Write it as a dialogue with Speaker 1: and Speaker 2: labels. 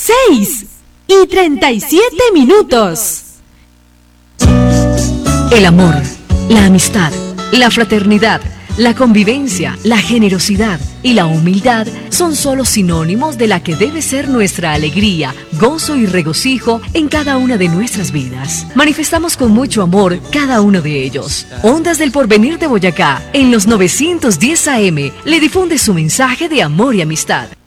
Speaker 1: 6:37.
Speaker 2: El amor, la amistad, la fraternidad, la convivencia, la generosidad y la humildad son solo sinónimos de la que debe ser nuestra alegría, gozo y regocijo en cada una de nuestras vidas. Manifestamos con mucho amor cada uno de ellos. Ondas del Porvenir de Boyacá, en los 910 AM, le difunde su mensaje de amor y amistad.